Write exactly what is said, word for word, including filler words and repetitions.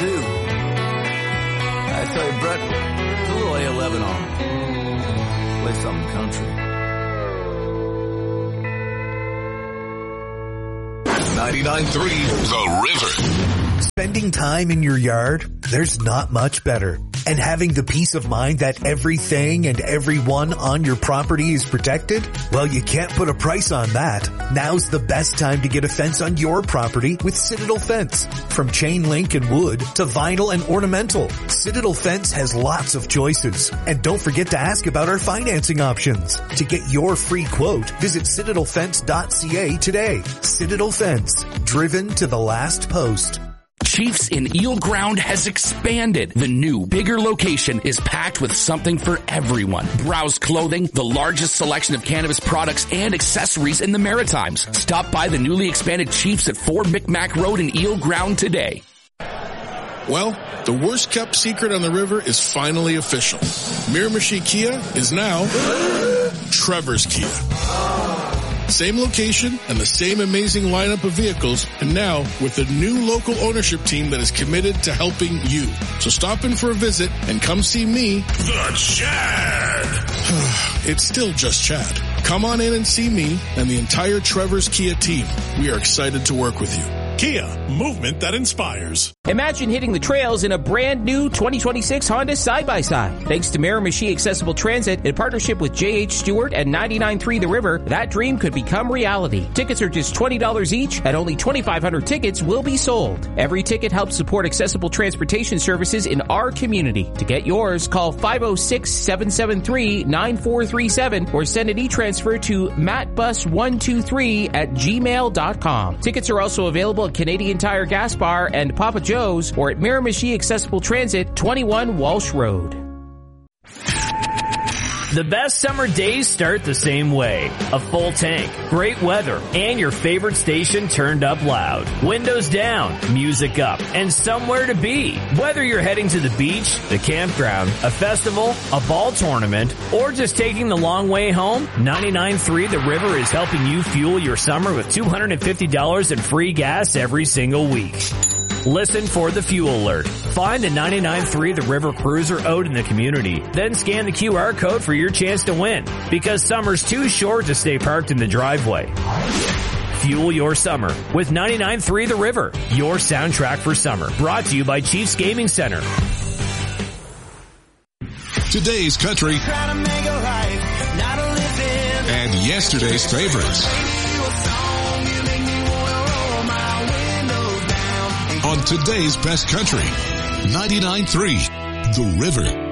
too. I tell you, Brett, put a little A eleven on. Play something country. ninety-nine point three The River. Spending time in your yard, there's not much better. And having the peace of mind that everything and everyone on your property is protected? Well, you can't put a price on that. Now's the best time to get a fence on your property with Citadel Fence. From chain link and wood to vinyl and ornamental, Citadel Fence has lots of choices. And don't forget to ask about our financing options. To get your free quote, visit citadel fence dot c a today. Citadel Fence, driven to the last post. Chiefs in Eel Ground has expanded. The new, bigger location is packed with something for everyone. Browse clothing, the largest selection of cannabis products and accessories in the Maritimes. Stop by the newly expanded Chiefs at four Micmac Road in Eel Ground today. Well, the worst kept secret on the river is finally official. Miramichi Kia is now Trevor's Kia. Same location and the same amazing lineup of vehicles, and now with a new local ownership team that is committed to helping you. So stop in for a visit and come see me, the Chad. It's still just Chad. Come on in and see me and the entire Trevor's Kia team. We are excited to work with you. Kia, movement that inspires. Imagine hitting the trails in a brand new twenty twenty-six Honda side-by-side. Thanks to Miramichi Accessible Transit in partnership with J H Stewart and ninety-nine point three The River, that dream could become reality. Tickets are just twenty dollars each, and only twenty-five hundred tickets will be sold. Every ticket helps support accessible transportation services in our community. To get yours, call five oh six, seven seven three, nine four three seven or send an e-transfer to matt bus one two three at gmail dot com. Tickets are also available at Canadian Tire Gas Bar and Papa Joe's or at Miramichi Accessible Transit, twenty-one Walsh Road. The best summer days start the same way. A full tank, great weather, and your favorite station turned up loud. Windows down, music up, and somewhere to be. Whether you're heading to the beach, the campground, a festival, a ball tournament, or just taking the long way home, ninety-nine point three The River is helping you fuel your summer with two hundred fifty dollars in free gas every single week. Listen for the fuel alert. Find the ninety-nine point three The River Cruiser out in the community. Then scan the Q R code for your chance to win. Because summer's too short to stay parked in the driveway. Fuel your summer with ninety-nine point three The River. Your soundtrack for summer. Brought to you by Chiefs Gaming Center. Today's country and yesterday's favorites. On today's best country, ninety-nine point three The River.